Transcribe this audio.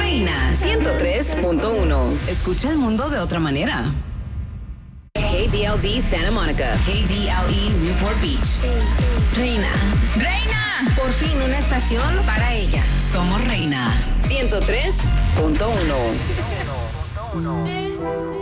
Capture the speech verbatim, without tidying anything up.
Reina ciento tres punto uno. Escucha el mundo de otra manera. K D L D Santa Monica, K D L E Newport Beach. Reina, Reina. Por fin una estación para ella. Somos Reina ciento tres punto uno.